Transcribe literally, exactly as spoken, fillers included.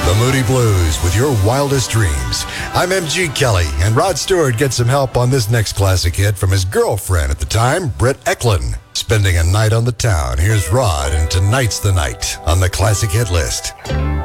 The Moody Blues with your wildest dreams. I'm M G Kelly, and Rod Stewart gets some help on this next classic hit from his girlfriend at the time, Britt Eklund. Spending a night on the town. Here's Rod, and Tonight's the Night on the classic hit list.